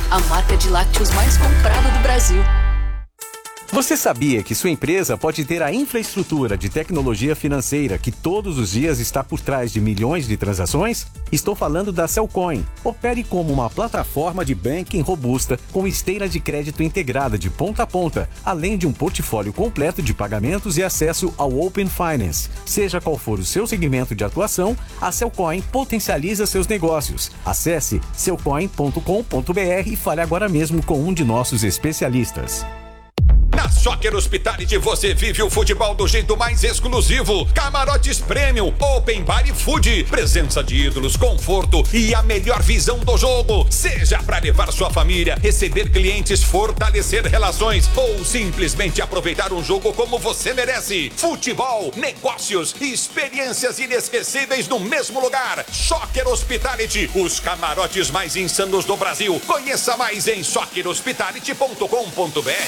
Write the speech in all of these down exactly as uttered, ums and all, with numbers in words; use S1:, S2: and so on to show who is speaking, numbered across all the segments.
S1: a marca de lácteos mais comprada do Brasil.
S2: Você sabia que sua empresa pode ter a infraestrutura de tecnologia financeira que todos os dias está por trás de milhões de transações? Estou falando da Cellcoin. Opere como uma plataforma de banking robusta com esteira de crédito integrada de ponta a ponta, além de um portfólio completo de pagamentos e acesso ao Open Finance. Seja qual for o seu segmento de atuação, a Cellcoin potencializa seus negócios. Acesse cellcoin ponto com ponto br e fale agora mesmo com um de nossos especialistas.
S3: Na Soccer Hospitality você vive o futebol do jeito mais exclusivo. Camarotes Premium, Open Bar e Food, presença de ídolos, conforto e a melhor visão do jogo. Seja para levar sua família, receber clientes, fortalecer relações ou simplesmente aproveitar um jogo como você merece. Futebol, negócios e experiências inesquecíveis no mesmo lugar. Soccer Hospitality, os camarotes mais insanos do Brasil. Conheça mais em soccer hospitality ponto com ponto br.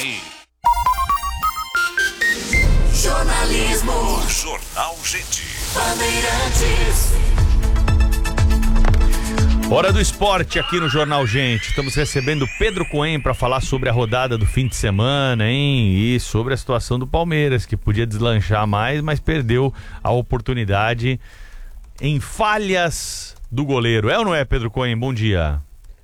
S4: Jornalismo.
S3: Jornal Gente.
S4: Bandeirantes.
S5: Hora do esporte aqui no Jornal Gente. Estamos recebendo Pedro Cohen para falar sobre a rodada do fim de semana, hein? E sobre a situação do Palmeiras, que podia deslanchar mais, mas perdeu a oportunidade em falhas do goleiro. É ou não é, Pedro Cohen? Bom dia.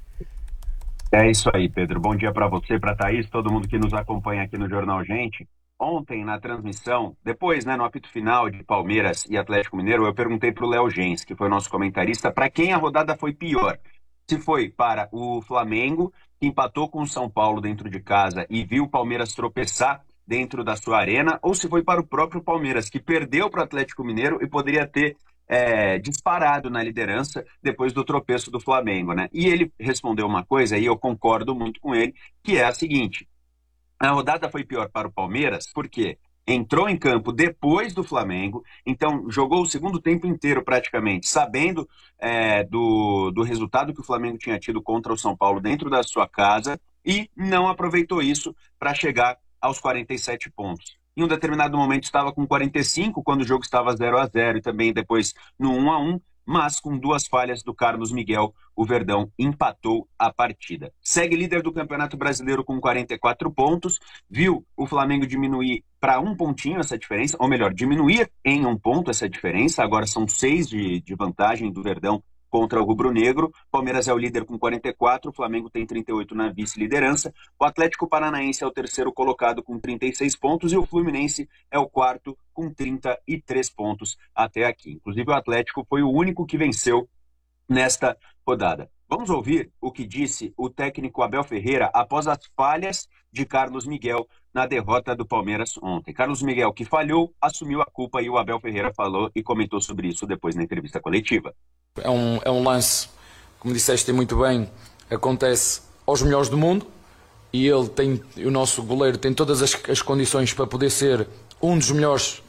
S6: É isso aí, Pedro. Bom dia para você, para Thaís, todo mundo que nos acompanha aqui no Jornal Gente. Ontem, na transmissão, depois, né, no apito final de Palmeiras e Atlético Mineiro, eu perguntei para o Léo Gens, que foi nosso comentarista, para quem a rodada foi pior. Se foi para o Flamengo, que empatou com o São Paulo dentro de casa e viu o Palmeiras tropeçar dentro da sua arena, ou se foi para o próprio Palmeiras, que perdeu para o Atlético Mineiro e poderia ter é, disparado na liderança depois do tropeço do Flamengo, né? E ele respondeu uma coisa, e eu concordo muito com ele, que é a seguinte: a rodada foi pior para o Palmeiras porque entrou em campo depois do Flamengo, então jogou o segundo tempo inteiro praticamente, sabendo é, do, do resultado que o Flamengo tinha tido contra o São Paulo dentro da sua casa e não aproveitou isso para chegar aos quarenta e sete pontos. Em um determinado momento estava com quarenta e cinco, quando o jogo estava zero a zero e também depois no um a um, mas com duas falhas do Carlos Miguel, o Verdão empatou a partida. Segue líder do Campeonato Brasileiro com quarenta e quatro pontos, viu o Flamengo diminuir para um pontinho essa diferença, ou melhor, diminuir em um ponto essa diferença, agora são seis de, de vantagem do Verdão contra o rubro-negro. Palmeiras é o líder com quarenta e quatro, o Flamengo tem trinta e oito na vice-liderança, o Atlético Paranaense é o terceiro colocado com trinta e seis pontos e o Fluminense é o quarto com trinta e três pontos até aqui. Inclusive o Atlético foi o único que venceu nesta rodada. Vamos ouvir o que disse o técnico Abel Ferreira após as falhas de Carlos Miguel na derrota do Palmeiras ontem. Carlos Miguel, que falhou, assumiu a culpa e o Abel Ferreira falou e comentou sobre isso depois na entrevista coletiva.
S7: É um, é um lance, como disseste muito bem, acontece aos melhores do mundo e ele tem, o nosso goleiro tem todas as, as condições para poder ser um dos melhores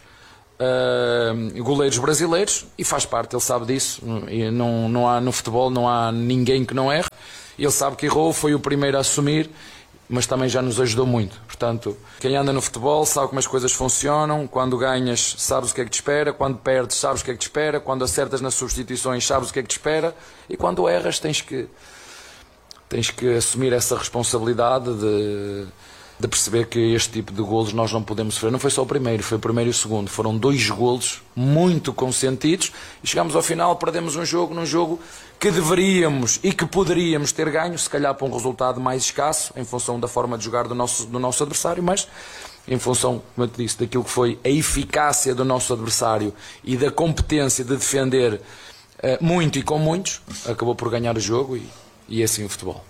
S7: uh, goleiros brasileiros e faz parte, ele sabe disso. E não, não há, no futebol não há ninguém que não erre, ele sabe que errou, foi o primeiro a assumir, mas também já nos ajudou muito. Portanto, quem anda no futebol sabe como as coisas funcionam, quando ganhas sabes o que é que te espera, quando perdes sabes o que é que te espera, quando acertas nas substituições sabes o que é que te espera e quando erras tens que, tens que assumir essa responsabilidade de, de perceber que este tipo de golos nós não podemos sofrer. Não foi só o primeiro, foi o primeiro e o segundo. Foram dois golos muito consentidos e chegamos ao final, perdemos um jogo num jogo que deveríamos e que poderíamos ter ganho, se calhar para um resultado mais escasso, em função da forma de jogar do nosso, do nosso adversário, mas em função, como eu te disse, daquilo que foi a eficácia do nosso adversário e da competência de defender uh, muito e com muitos, acabou por ganhar o jogo e, e é assim o futebol.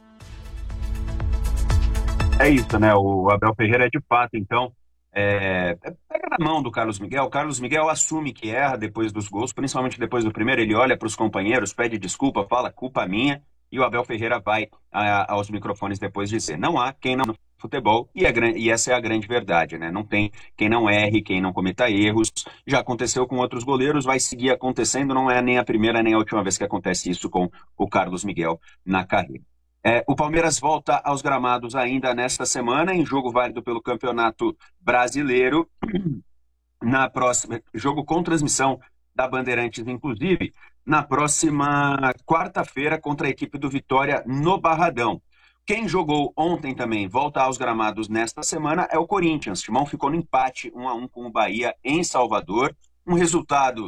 S6: É isso, né? O Abel Ferreira é de fato, então, É, pega na mão do Carlos Miguel. O Carlos Miguel assume que erra depois dos gols, principalmente depois do primeiro. Ele olha para os companheiros, pede desculpa, fala culpa minha, e o Abel Ferreira vai a, aos microfones depois dizer: não há quem não no futebol, e, é, e essa é a grande verdade, né? Não tem quem não erre, quem não cometa erros. Já aconteceu com outros goleiros, vai seguir acontecendo, não é nem a primeira nem a última vez que acontece isso com o Carlos Miguel na carreira. É, o Palmeiras volta aos gramados ainda nesta semana, em jogo válido pelo Campeonato Brasileiro, na próxima, jogo com transmissão da Bandeirantes, inclusive, na próxima quarta-feira contra a equipe do Vitória no Barradão. Quem jogou ontem também, volta aos gramados nesta semana, é o Corinthians. O Timão ficou no empate um a um com o Bahia em Salvador. Um resultado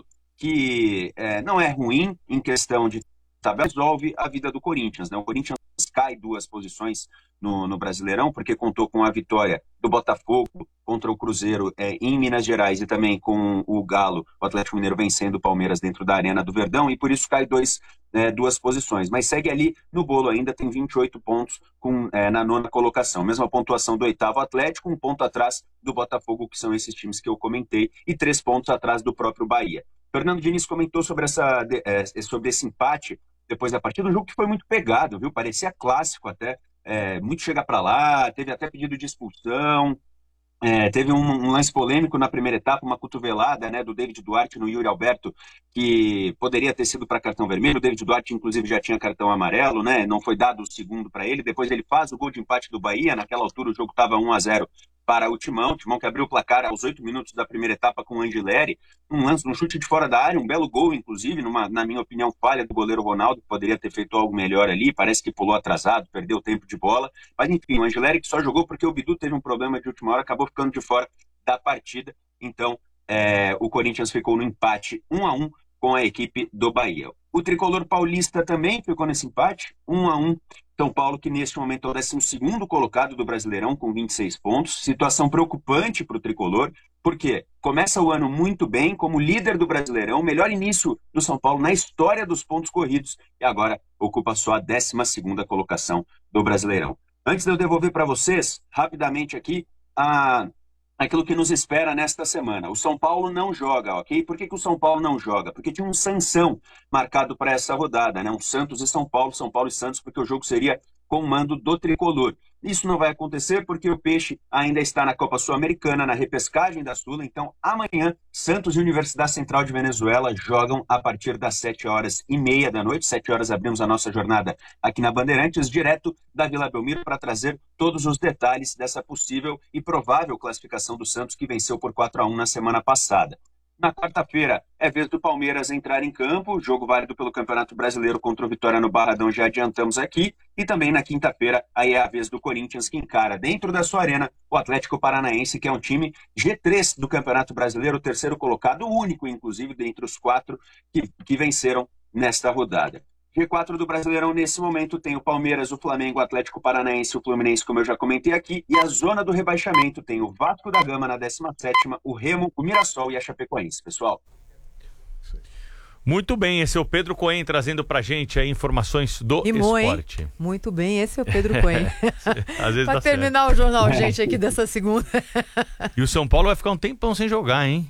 S6: que é, não é ruim em questão de tabela, resolve a vida do Corinthians, né? O Corinthians cai duas posições no, no Brasileirão, porque contou com a vitória do Botafogo contra o Cruzeiro é, em Minas Gerais e também com o Galo, o Atlético Mineiro vencendo o Palmeiras dentro da Arena do Verdão, e por isso cai dois, é, duas posições. Mas segue ali no bolo ainda, tem vinte e oito pontos com, é, na nona colocação. Mesma pontuação do oitavo Atlético, um ponto atrás do Botafogo, que são esses times que eu comentei, e três pontos atrás do próprio Bahia. Fernando Diniz comentou sobre, essa, é, sobre esse empate depois da partida, um jogo que foi muito pegado, viu? Parecia clássico até, é, muito chega para lá, teve até pedido de expulsão, é, teve um, um lance polêmico na primeira etapa, uma cotovelada, né, do David Duarte no Yuri Alberto, que poderia ter sido para cartão vermelho. O David Duarte, inclusive, já tinha cartão amarelo, né? Não foi dado o segundo para ele. Depois ele faz o gol de empate do Bahia. Naquela altura o jogo estava um a zero para o Timão, o Timão que abriu o placar aos oito minutos da primeira etapa com o Angileri, um lance, um chute de fora da área, um belo gol, inclusive, numa, na minha opinião, falha do goleiro Ronaldo, que poderia ter feito algo melhor ali, parece que pulou atrasado, perdeu tempo de bola, mas enfim, o Angileri que só jogou porque o Bidu teve um problema de última hora, acabou ficando de fora da partida, então é, o Corinthians ficou no empate um a um com a equipe do Bahia. O tricolor paulista também ficou nesse empate, um a um. São Paulo, que neste momento é o décimo segundo colocado do Brasileirão, com vinte e seis pontos. Situação preocupante para o tricolor, porque começa o ano muito bem, como líder do Brasileirão, melhor início do São Paulo na história dos pontos corridos, e agora ocupa só a décima segunda colocação do Brasileirão. Antes de eu devolver para vocês, rapidamente aqui, a... aquilo que nos espera nesta semana. O São Paulo não joga, ok? Por que que o São Paulo não joga? Porque tinha um sanção marcado para essa rodada, né? Um Santos e São Paulo, São Paulo e Santos, porque o jogo seria com o mando do tricolor. Isso não vai acontecer porque o Peixe ainda está na Copa Sul-Americana, na repescagem da Sula. Então, amanhã, Santos e Universidade Central de Venezuela jogam a partir das sete horas e meia da noite. Sete horas abrimos a nossa jornada aqui na Bandeirantes, direto da Vila Belmiro, para trazer todos os detalhes dessa possível e provável classificação do Santos, que venceu por quatro a um na semana passada. Na quarta-feira, é vez do Palmeiras entrar em campo, jogo válido pelo Campeonato Brasileiro contra o Vitória no Barradão, já adiantamos aqui. E também na quinta-feira, aí é a vez do Corinthians, que encara dentro da sua arena o Atlético Paranaense, que é um time G três do Campeonato Brasileiro, o terceiro colocado, o único, inclusive, dentre os quatro que, que venceram nesta rodada. G quatro do Brasileirão, nesse momento, tem o Palmeiras, o Flamengo, o Atlético Paranaense, o Fluminense, como eu já comentei aqui, e a zona do rebaixamento tem o Vasco da Gama na décima sétima, o Remo, o Mirassol e a Chapecoense, pessoal.
S5: Muito bem, esse é o Pedro Cohen trazendo pra gente aí informações do
S8: Rimou,
S5: esporte.
S8: Hein? Muito bem, esse é o Pedro Cohen.
S5: Às vezes
S8: pra terminar certo. O Jornal Gente aqui dessa segunda.
S5: E o São Paulo vai ficar um tempão sem jogar, hein?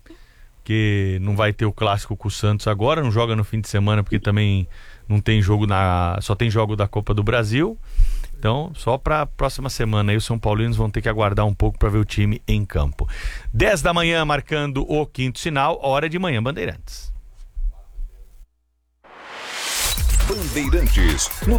S5: Que não vai ter o clássico com o Santos agora, não joga no fim de semana porque também não tem jogo na... só tem jogo da Copa do Brasil. Então, só para a próxima semana aí os São Paulinos vão ter que aguardar um pouco para ver o time em campo. dez da manhã, marcando o quinto sinal, hora de manhã Bandeirantes.
S3: Bandeirantes, no